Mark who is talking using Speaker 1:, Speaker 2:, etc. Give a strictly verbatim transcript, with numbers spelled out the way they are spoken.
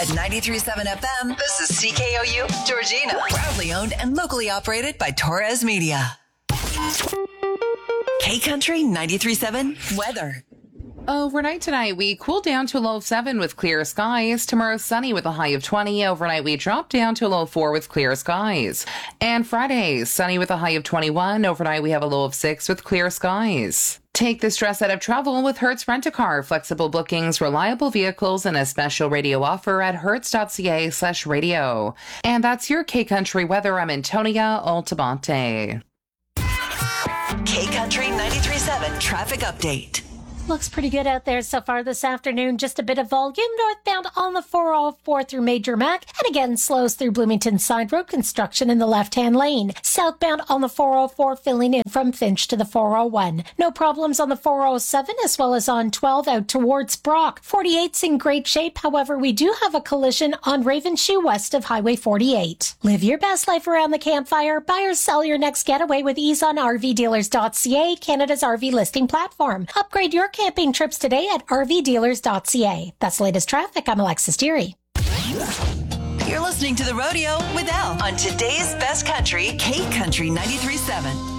Speaker 1: At ninety-three point seven F M, this is C K O U, Georgina. Proudly owned and locally operated by Torres Media. K-Country ninety-three point seven weather.
Speaker 2: Overnight tonight, we cool down to a low of seven with clear skies. Tomorrow, sunny with a high of twenty. Overnight, we drop down to a low of four with clear skies. And Friday, sunny with a high of twenty-one. Overnight, we have a low of six with clear skies. Take the stress out of travel with Hertz Rent-A-Car. Flexible bookings, reliable vehicles, and a special radio offer at hertz.ca slash radio. And that's your K-Country weather. I'm Antonia Altamonte.
Speaker 1: K-Country ninety-three point seven traffic update.
Speaker 3: Looks pretty good out there so far this afternoon. Just a bit of volume northbound on the four oh four through Major Mac, and again slows through Bloomington Side Road construction in the left-hand lane. Southbound on the four oh four filling in from Finch to the four oh one. No problems on the four oh seven as well as on twelve out towards Brock. forty-eight's in great shape. However, we do have a collision on Ravenshoe west of Highway forty-eight. Live your best life around the campfire. Buy or sell your next getaway with ease on R V dealers dot C A, Canada's R V listing platform. Upgrade your camping trips today at R V dealers dot C A. That's the latest traffic. I'm Alexis Deary.
Speaker 1: You're listening to The Rodeo with Elle on today's best country, K-Country ninety-three point seven.